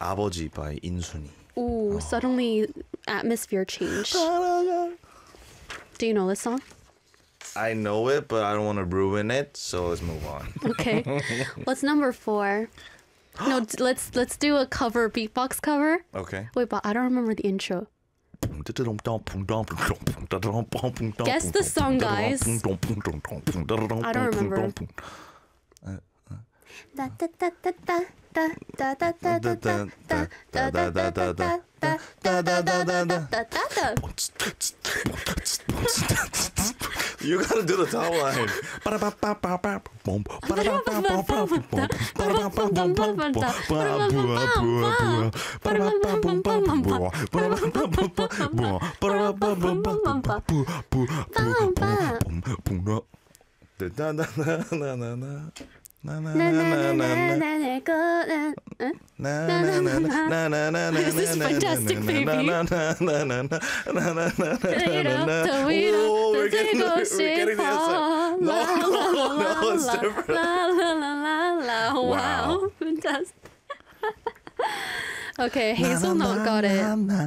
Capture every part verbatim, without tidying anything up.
아버지 by 인순이. Ooh, suddenly atmosphere changed. Do you know this song? I know it, but I don't want to ruin it, so let's move on. Okay. What's number four? No, d- let's let's do a cover, beatbox cover. Okay. Wait, but I don't remember the intro. Guess the song, guys. I don't remember. Da da da da da da da da da da da da da da da da da da da da. You gotta do the top line. Na na na na na go na. This is fantastic, baby. Oh, we're getting, we're getting the answer. No, no, no, it's different. La la la la la. Wow, fantastic. Okay, Hazelnut got it.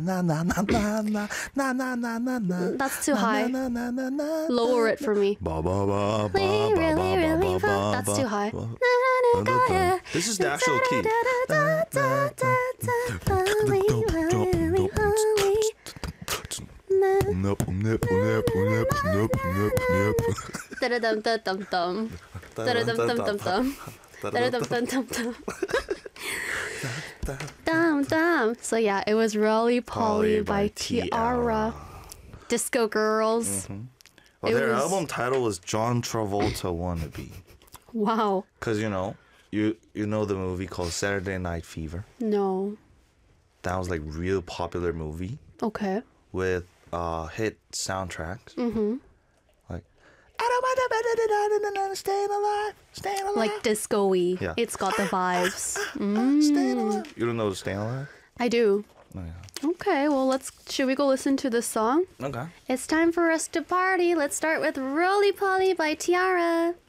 That's too high. Lower it for me. Really, really, really fun. That's too high. This is the actual key. Da-da-dum-da-dum-dum. Da-da-dum-dum-dum-dum. Da-da-dum-dum-dum-dum. Dum, dum. So yeah, it was Rolly Polly by Tiara. Disco Girls. Mm-hmm. Well, their was... album title was John Travolta Wannabe. Wow. Because, you know, you you know the movie called Saturday Night Fever? No. That was like real popular movie. Okay. With uh, hit soundtracks. Mm-hmm. Like, I don't want to staying alive, staying alive. Like disco-y. Yeah. It's got the vibes. Mm. Staying Mm. alive. You don't know Staying Alive? I do. Oh, yeah. Okay, well, let's. Should we go listen to this song? Okay. It's time for us to party. Let's start with Rolly Polly by Tiara.